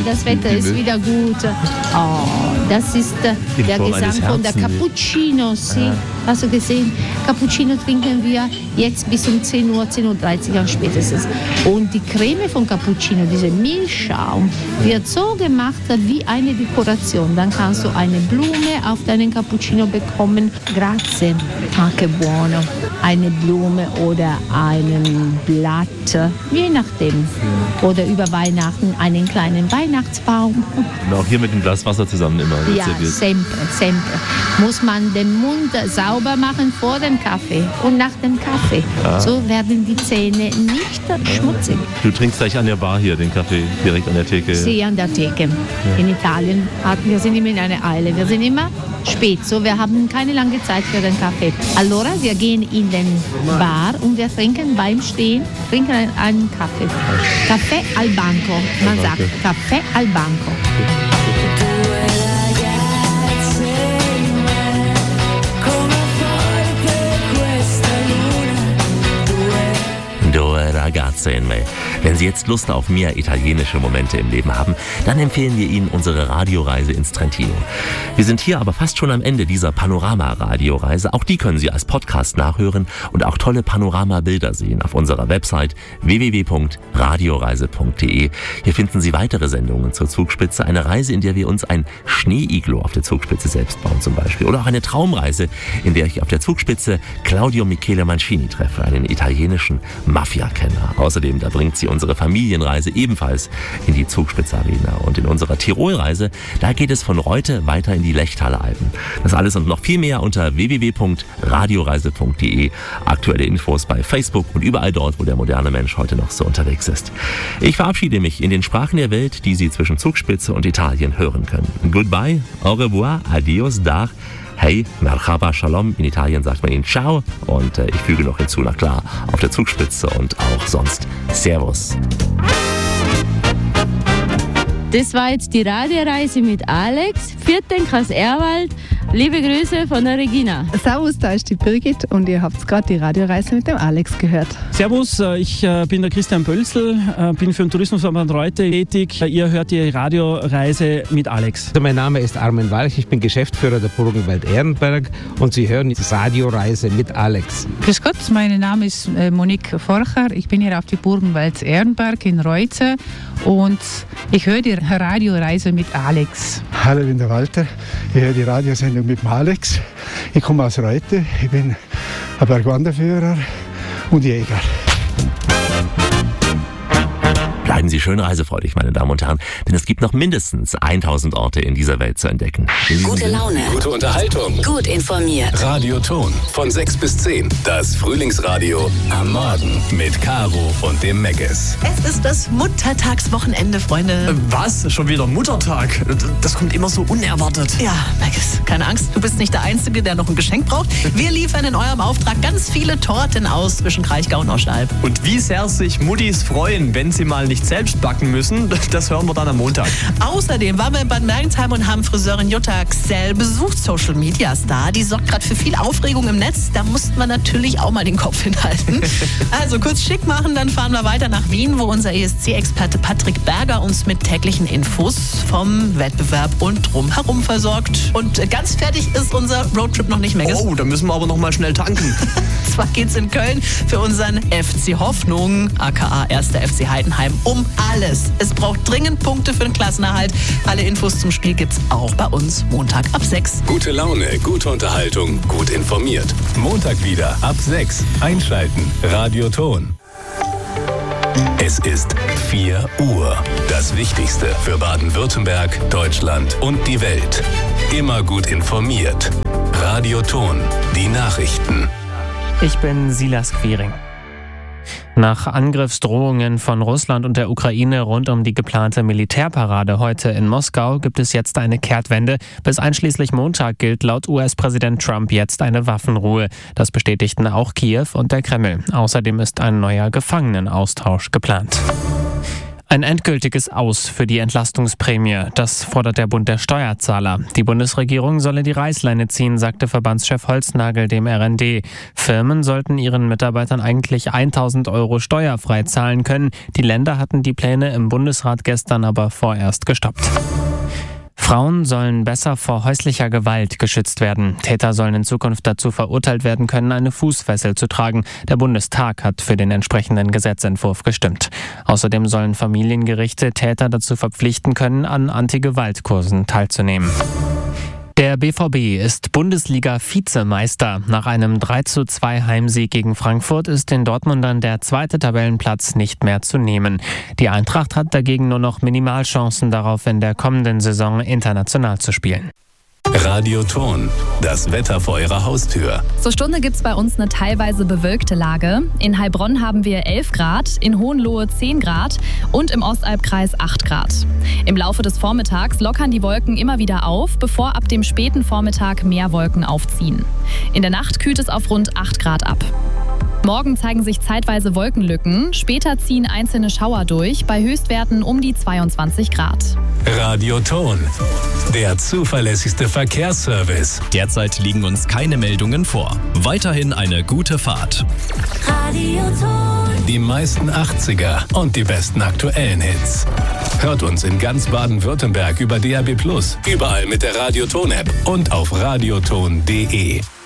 das Wetter ist wieder gut. Oh, das ist der Gesang von der Cappuccino. Hast du gesehen? Cappuccino trinken wir jetzt bis um 10 Uhr, 10.30 Uhr am spätestens. Und die Creme von Cappuccino, dieser Milchschaum, wird so gemacht wie eine Dekoration. Dann kannst du eine Blume auf deinen Cappuccino bekommen. Grazie, anche buono. Eine Blume oder ein Blatt, je nachdem. Oder über Weihnachten einen kleinen Weihnachtsbaum. Und auch hier mit dem Glas Wasser zusammen immer. Ja, sempre. Muss man den Mund sauber machen vor dem Kaffee und nach dem Kaffee. Ja. So werden die Zähne nicht schmutzig. Du trinkst gleich an der Bar hier den Kaffee, direkt an der Theke? Sie an der Theke. Ja. In Italien, wir sind immer in einer Eile. Wir sind immer spät, so wir haben keine lange Zeit für den Kaffee. Allora, wir gehen in den Bar und wir trinken beim Stehen einen Kaffee. Kaffee al banco, man sagt Kaffee al banco. Due ragazze in me. Wenn Sie jetzt Lust auf mehr italienische Momente im Leben haben, dann empfehlen wir Ihnen unsere Radioreise ins Trentino. Wir sind hier aber fast schon am Ende dieser Panorama-Radioreise. Auch die können Sie als Podcast nachhören und auch tolle Panoramabilder sehen auf unserer Website www.radioreise.de. Hier finden Sie weitere Sendungen zur Zugspitze. Eine Reise, in der wir uns ein Schneeiglo auf der Zugspitze selbst bauen zum Beispiel. Oder auch eine Traumreise, in der ich auf der Zugspitze Claudio Michele Mancini treffe, einen italienischen Mafia-Kenner. Außerdem, da bringt sie unsere Familienreise ebenfalls in die Zugspitze Arena. Und in unserer Tirolreise, da geht es von Reute weiter in die Lechtaler Alpen. Das alles und noch viel mehr unter www.radioreise.de. Aktuelle Infos bei Facebook und überall dort, wo der moderne Mensch heute noch so unterwegs ist. Ich verabschiede mich in den Sprachen der Welt, die Sie zwischen Zugspitze und Italien hören können. Goodbye, au revoir, adios, dar. Hey, merhaba, shalom. In Italien sagt man ihnen ciao. Und ich füge noch hinzu, na klar, auf der Zugspitze und auch sonst servus. Das war jetzt die Radioreise mit Alex. Vierten Kreis Erwald. Liebe Grüße von der Regina. Servus, da ist die Birgit und ihr habt gerade die Radioreise mit dem Alex gehört. Servus, ich bin der Christian Pölzl, bin für den Tourismusverband Reute tätig. Ihr hört die Radioreise mit Alex. Also mein Name ist Armin Walch, ich bin Geschäftsführer der Burgenwald Ehrenberg und Sie hören die Radioreise mit Alex. Grüß Gott, mein Name ist Monique Forcher, ich bin hier auf die Burgenwald Ehrenberg in Reute und ich höre die Radioreise mit Alex. Hallo, ich bin der Walter, ich höre die Radiosendung mit dem Alex. Ich komme aus Reute, ich bin ein Bergwanderführer und Jäger. Bleiben Sie schön reisefreudig, meine Damen und Herren, denn es gibt noch mindestens 1000 Orte in dieser Welt zu entdecken. Gute Laune. Gute Unterhaltung. Gut informiert. Radioton von 6 bis 10. Das Frühlingsradio am Morgen mit Caro und dem Megges. Es ist das Muttertagswochenende, Freunde. Was? Schon wieder Muttertag? Das kommt immer so unerwartet. Ja, Megges, keine Angst, du bist nicht der Einzige, der noch ein Geschenk braucht. Wir liefern in eurem Auftrag ganz viele Torten aus zwischen Kraichgau und Oschalb. Und wie sehr sich Muttis freuen, wenn sie mal nicht selbst backen müssen, das hören wir dann am Montag. Außerdem waren wir in Bad Mergentheim und haben Friseurin Jutta Xell besucht, Social Media Star. Die sorgt gerade für viel Aufregung im Netz. Da mussten wir natürlich auch mal den Kopf hinhalten. Also kurz schick machen, dann fahren wir weiter nach Wien, wo unser ESC-Experte Patrick Berger uns mit täglichen Infos vom Wettbewerb und drumherum versorgt. Und ganz fertig ist unser Roadtrip noch nicht mehr. Oh, da müssen wir aber noch mal schnell tanken. Zwar geht's in Köln für unseren FC Hoffnung, aka 1. FC Heidenheim, um alles. Es braucht dringend Punkte für den Klassenerhalt. Alle Infos zum Spiel gibt's auch bei uns Montag ab 6. Gute Laune, gute Unterhaltung, gut informiert. Montag wieder ab 6. Einschalten. Radioton. Es ist 4 Uhr. Das Wichtigste für Baden-Württemberg, Deutschland und die Welt. Immer gut informiert. Radioton. Die Nachrichten. Ich bin Silas Quiring. Nach Angriffsdrohungen von Russland und der Ukraine rund um die geplante Militärparade heute in Moskau gibt es jetzt eine Kehrtwende. Bis einschließlich Montag gilt laut US-Präsident Trump jetzt eine Waffenruhe. Das bestätigten auch Kiew und der Kreml. Außerdem ist ein neuer Gefangenenaustausch geplant. Ein endgültiges Aus für die Entlastungsprämie. Das fordert der Bund der Steuerzahler. Die Bundesregierung solle die Reißleine ziehen, sagte Verbandschef Holznagel dem RND. Firmen sollten ihren Mitarbeitern eigentlich 1.000 € steuerfrei zahlen können. Die Länder hatten die Pläne im Bundesrat gestern aber vorerst gestoppt. Frauen sollen besser vor häuslicher Gewalt geschützt werden. Täter sollen in Zukunft dazu verurteilt werden können, eine Fußfessel zu tragen. Der Bundestag hat für den entsprechenden Gesetzentwurf gestimmt. Außerdem sollen Familiengerichte Täter dazu verpflichten können, an Anti-Gewalt-Kursen teilzunehmen. Der BVB ist Bundesliga-Vizemeister. Nach einem 3:2 Heimsieg gegen Frankfurt ist den Dortmundern der zweite Tabellenplatz nicht mehr zu nehmen. Die Eintracht hat dagegen nur noch Minimalchancen darauf, in der kommenden Saison international zu spielen. Radio Ton, das Wetter vor Ihrer Haustür. Zur Stunde gibt es bei uns eine teilweise bewölkte Lage. In Heilbronn haben wir 11 Grad, in Hohenlohe 10 Grad und im Ostalbkreis 8 Grad. Im Laufe des Vormittags lockern die Wolken immer wieder auf, bevor ab dem späten Vormittag mehr Wolken aufziehen. In der Nacht kühlt es auf rund 8 Grad ab. Morgen zeigen sich zeitweise Wolkenlücken, später ziehen einzelne Schauer durch, bei Höchstwerten um die 22 Grad. Radio Ton, der zuverlässigste Verkehrsservice. Derzeit liegen uns keine Meldungen vor. Weiterhin eine gute Fahrt. Radio Ton. Die meisten 80er und die besten aktuellen Hits. Hört uns in ganz Baden-Württemberg über DAB+, überall mit der Radio Ton App und auf radioton.de.